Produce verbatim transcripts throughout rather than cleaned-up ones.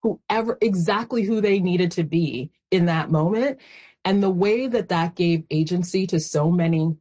whoever, exactly who they needed to be in that moment. And the way that that gave agency to so many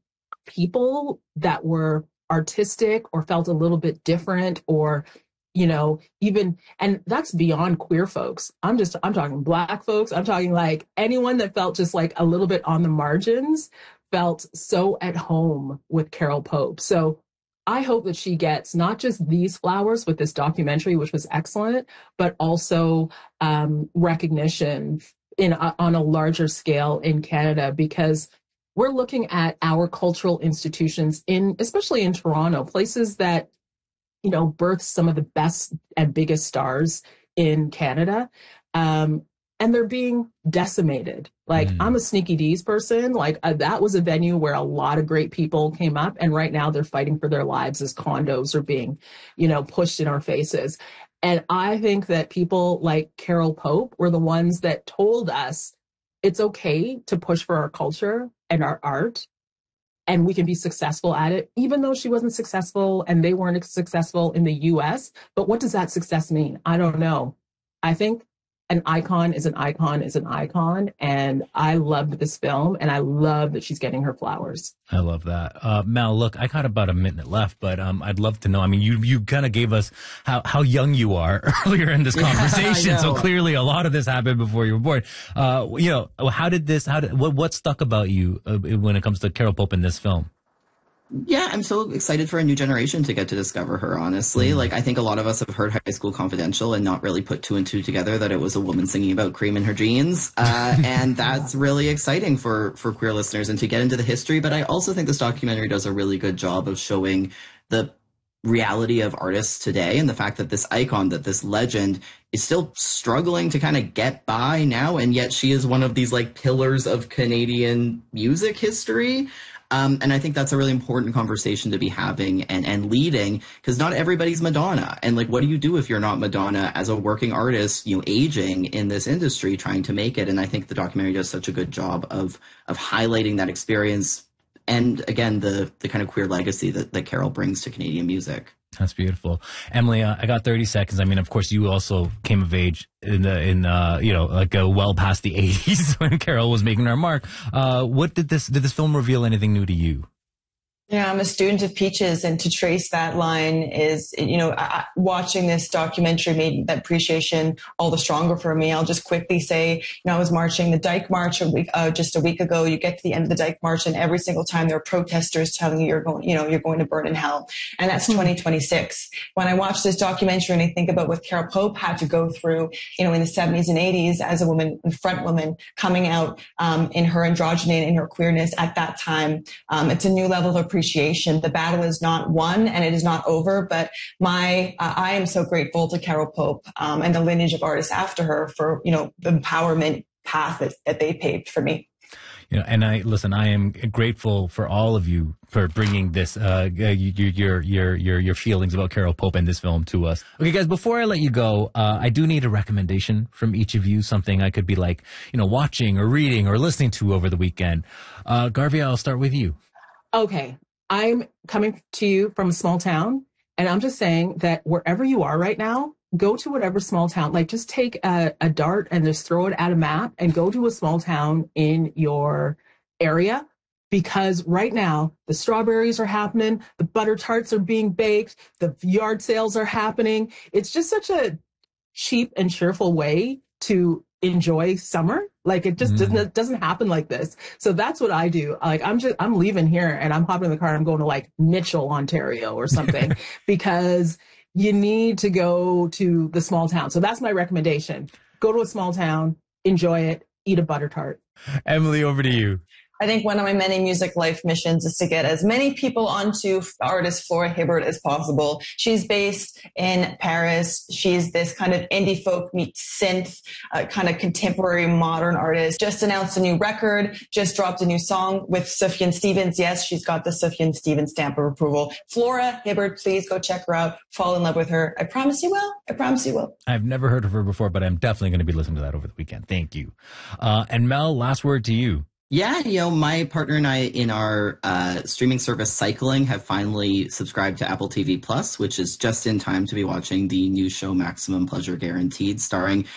people that were artistic or felt a little bit different, or, you know, even, and that's beyond queer folks. I'm just, I'm talking Black folks. I'm talking like anyone that felt just like a little bit on the margins felt so at home with Carol Pope. So I hope that she gets not just these flowers with this documentary, which was excellent, but also um, recognition in uh, on a larger scale in Canada, because we're looking at our cultural institutions in, especially in Toronto, places that, you know, birth some of the best and biggest stars in Canada. Um, and they're being decimated. Like, mm. I'm a Sneaky D's person. Like, uh, that was a venue where a lot of great people came up. And right now they're fighting for their lives as condos are being, you know, pushed in our faces. And I think that people like Carol Pope were the ones that told us it's okay to push for our culture and our art, and we can be successful at it, even though she wasn't successful and they weren't successful in the U S. But what does that success mean? I don't know. I think an icon is an icon is an icon. And I loved this film, and I love that she's getting her flowers. I love that. Uh, Mel, look, I got about a minute left, but um, I'd love to know. I mean, you you kind of gave us how, how young you are earlier in this conversation. So clearly a lot of this happened before you were born. Uh, you know, how did this, how did, what, what stuck about you uh, when it comes to Carol Pope in this film? Yeah, I'm so excited for a new generation to get to discover her, honestly. Mm. Like, I think a lot of us have heard High School Confidential and not really put two and two together that it was a woman singing about cream in her jeans. Uh, and that's really exciting for, for queer listeners and to get into the history. But I also think this documentary does a really good job of showing the reality of artists today and the fact that this icon, that this legend is still struggling to kind of get by now. And yet she is one of these like pillars of Canadian music history. Um, and I think that's a really important conversation to be having and, and leading, because not everybody's Madonna. And like, what do you do if you're not Madonna as a working artist, you know, aging in this industry, trying to make it? And I think the documentary does such a good job of of highlighting that experience. And again, the the kind of queer legacy that, that Carol brings to Canadian music. That's beautiful. Emily, uh, I got thirty seconds. I mean, of course, you also came of age in the, in, uh, you know, like uh, well past the eighties when Carol was making her mark. Uh, what did this, did this film reveal anything new to you? Yeah, I'm a student of Peaches, and to trace that line is, you know, I, watching this documentary made that appreciation all the stronger for me. I'll just quickly say, you know, I was marching the Dyke March a week, uh, just a week ago. You get to the end of the Dyke March, and every single time there are protesters telling you you're going, you know, you're going to burn in hell. And that's mm-hmm. twenty twenty-six. When I watch this documentary and I think about what Carol Pope had to go through, you know, in the seventies and eighties as a woman, front woman, coming out um, in her androgyny and in her queerness at that time, um, it's a new level of appreciation. Appreciation. The battle is not won and it is not over, but my uh, I am so grateful to Carol Pope um, and the lineage of artists after her for, you know, the empowerment path that, that they paved for me. You know, and I listen. I am grateful for all of you for bringing this, uh, your your your your feelings about Carol Pope and this film to us. Okay, guys. Before I let you go, uh, I do need a recommendation from each of you. Something I could be like, you know, watching or reading or listening to over the weekend. Uh, Garvey, I'll start with you. Okay. I'm coming to you from a small town, and I'm just saying that wherever you are right now, go to whatever small town, like just take a, a dart and just throw it at a map and go to a small town in your area, because right now the strawberries are happening, the butter tarts are being baked, the yard sales are happening. It's just such a cheap and cheerful way to enjoy summer. Like, it just mm. doesn't it doesn't happen like this. So that's what I do. Like, I'm just I'm leaving here and I'm hopping in the car and I'm going to like Mitchell, Ontario or something because you need to go to the small town. So that's my recommendation. Go to a small town, enjoy it, eat a butter tart. Emily, over to you. I think one of my many music life missions is to get as many people onto artist Flora Hibbert as possible. She's based in Paris. She's this kind of indie folk meets synth, uh, kind of contemporary modern artist. Just announced a new record, just dropped a new song with Sufjan Stevens. Yes, she's got the Sufjan Stevens stamp of approval. Flora Hibbert, please go check her out. Fall in love with her. I promise you will. I promise you will. I've never heard of her before, but I'm definitely going to be listening to that over the weekend. Thank you. Uh, and Mel, last word to you. Yeah, you know, my partner and I in our uh, streaming service Cycling have finally subscribed to Apple T V Plus, which is just in time to be watching the new show Maximum Pleasure Guaranteed, starring